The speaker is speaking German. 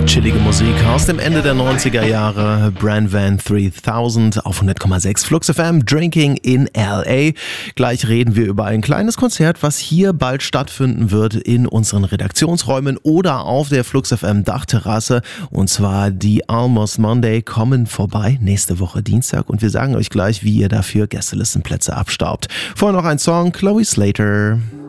Chillige Musik aus dem Ende der 90er Jahre. Brand Van 3000 auf 100,6 Flux FM, Drinking in L.A. Gleich reden wir über ein kleines Konzert, was hier bald stattfinden wird in unseren Redaktionsräumen oder auf der Flux FM Dachterrasse. Und zwar die Almost Monday kommen vorbei nächste Woche Dienstag. Und wir sagen euch gleich, wie ihr dafür Gästelistenplätze abstaubt. Vorher noch ein Song, Chloe Slater.